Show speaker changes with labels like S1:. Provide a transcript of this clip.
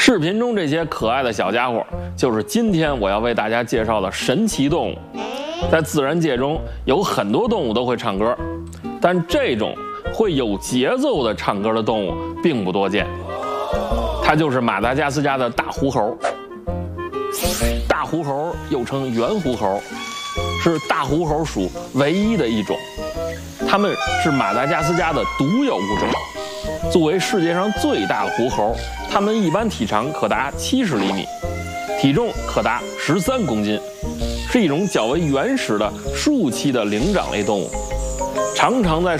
S1: 视频中这些可爱的小家伙，就是今天我要为大家介绍的神奇动物。在自然界中，有很多动物都会唱歌，但这种会有节奏的唱歌的动物并不多见。它就是马达加斯加的大狐猴。大狐猴又称圆狐猴，是大狐猴属唯一的一种。它们是马达加斯加的独有物种。作为世界上最大的狐猴，它们一般体长可达70厘米，体重可达13公斤，是一种较为原始的树栖的灵长类动物，常常在